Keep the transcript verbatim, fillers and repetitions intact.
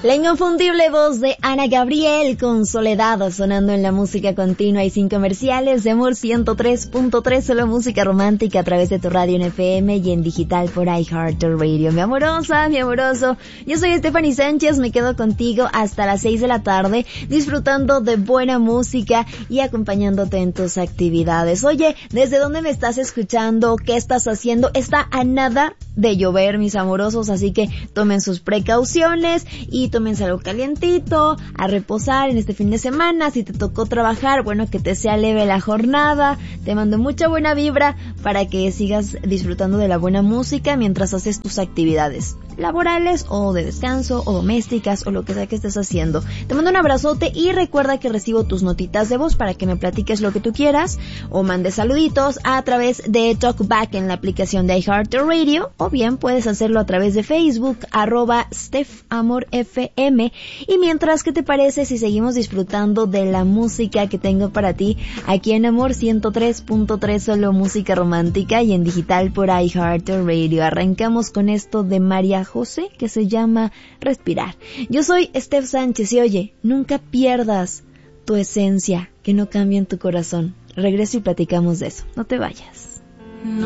La inconfundible voz de Ana Gabriel con Soledad sonando en la música continua y sin comerciales de Amor ciento tres punto tres, solo música romántica a través de tu radio en F M y en digital por iHeartRadio. Mi amorosa, mi amoroso, yo soy Stephanie Sánchez, me quedo contigo hasta las seis de la tarde disfrutando de buena música y acompañándote en tus actividades. Oye, ¿desde dónde me estás escuchando? ¿Qué estás haciendo? Está a nada de llover, mis amorosos, así que tomen sus precauciones y tómense algo calientito, a reposar en este fin de semana. Si te tocó trabajar, bueno, que te sea leve la jornada. Te mando mucha buena vibra para que sigas disfrutando de la buena música mientras haces tus actividades laborales o de descanso o domésticas o lo que sea que estés haciendo. Te mando un abrazote y recuerda que recibo tus notitas de voz para que me platiques lo que tú quieras o mandes saluditos a través de TalkBack en la aplicación de iHeartRadio, o bien puedes hacerlo a través de Facebook, arroba StephAmorFM. Y mientras, ¿qué te parece si seguimos disfrutando de la música que tengo para ti aquí en Amor ciento tres punto tres, solo música romántica y en digital por iHeartRadio? Arrancamos con esto de María José que se llama Respirar. Yo soy Steph Sánchez y oye, nunca pierdas tu esencia, que no cambie en tu corazón. Regreso y platicamos de eso. No te vayas.